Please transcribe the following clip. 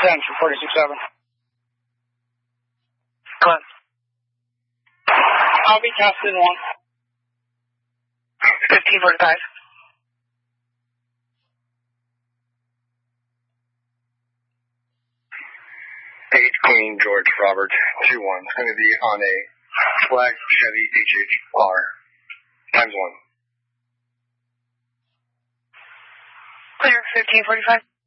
Thanks for 46-7. Go ahead. I'll be tested 1. 1545. Eight Queen George Robert 2-1. It's going to be on a flag Chevy HHR ×1. Clear 1545.